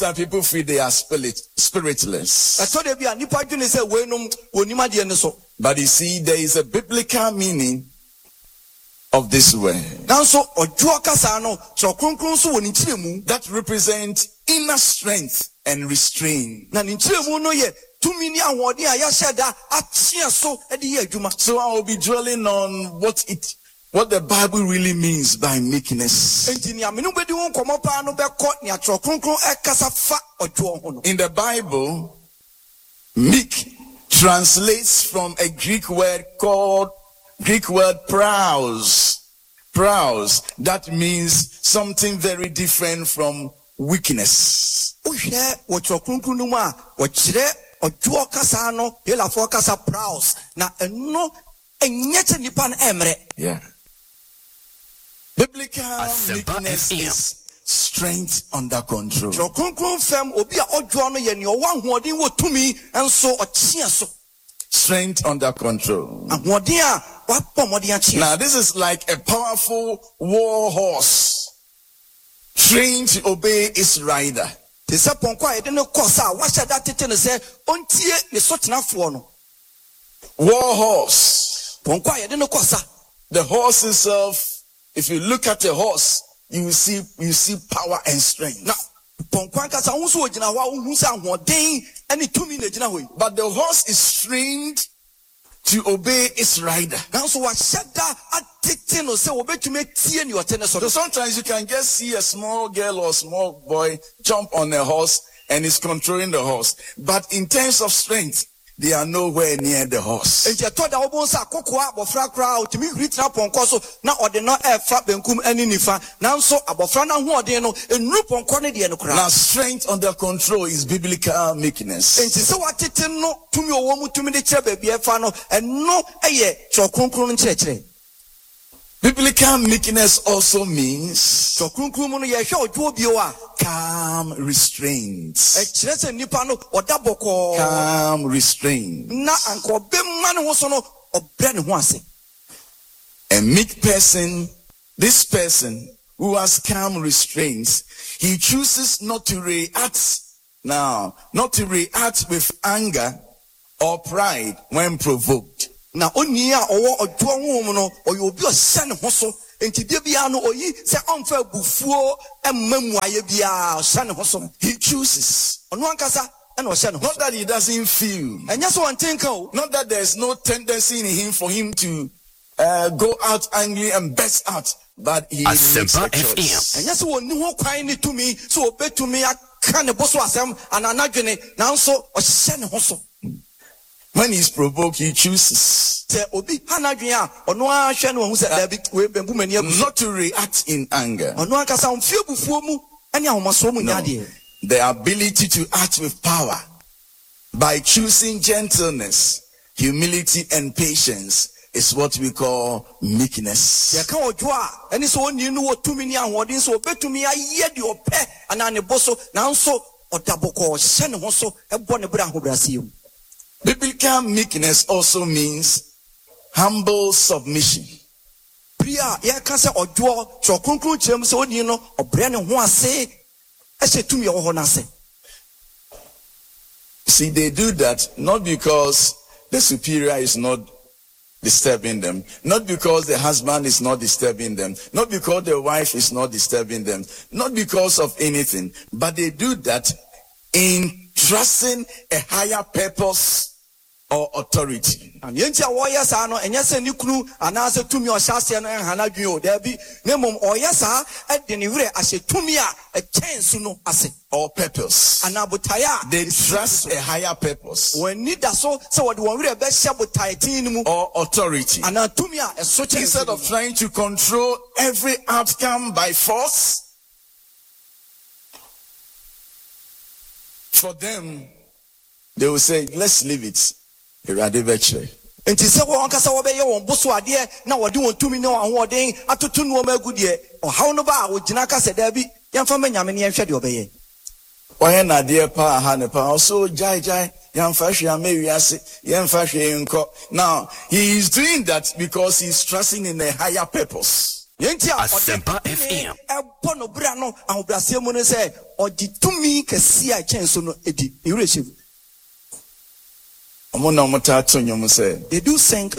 that people feel they are spiritless. But you see, there is a biblical meaning of this word that represents inner strength and restraint. So I will be dwelling on what the Bible really means by meekness. In the Bible, meek translates from a Greek word praus. Praus, that means something very different from weakness. Yeah. Biblical meekness is strength under control. Strength under control. Now this is like a powerful war horse trained to obey its rider. War horse. The horse itself, if you look at a horse, you see power and strength. But the horse is trained to obey its rider. So sometimes you can just see a small girl or small boy jump on a horse and is controlling the horse. But in terms of strength, they are nowhere near the horse. Now, strength under control is biblical meekness. Biblical meekness also means calm restraint. Calm restraint. A meek person, this person who has calm restraints, he chooses not to react with anger or pride when provoked. He chooses. Not that he doesn't feel. Not that there's no tendency in him for him to go out angry and burst out. But he makes a choice. When he's provoked, he chooses not to react in anger. No. The ability to act with power by choosing gentleness, humility, and patience is what we call meekness. Biblical meekness also means humble submission. See, they do that not because the superior is not disturbing them, not because the husband is not disturbing them, not because the wife is not disturbing them, not because of anything, but they do that in trusting a higher purpose or authority. Or purpose. They trust a higher purpose or authority. Instead of trying to control every outcome by force, for them, they will say, let's leave it. Or how no ba o jinaka se da bi yamfa manyame ne yehwe de obeye oye na de pa ha ne pa so jai yamfa hwe amewiase yamfa hwe nko. Now he is doing that because he is trusting in a higher purpose. Asempa FM. Bono Brano, and Brasiamone say, or did to me, Cassia chance on Eddie. They do sing